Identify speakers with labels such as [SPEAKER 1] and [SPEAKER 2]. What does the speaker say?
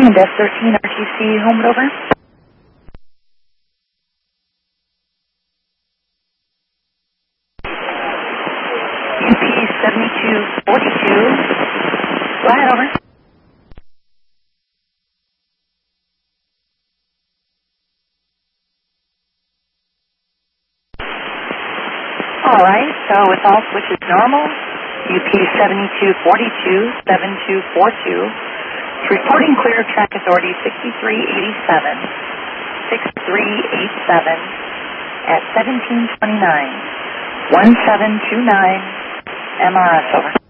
[SPEAKER 1] And Desk 13 RTC Homewood over. UP 7242. Go ahead, over. All right, so it's all switches normal. UP 7242, 7242. Reporting clear, track authority 6387, 6387 at 1729, 1729, MRS over.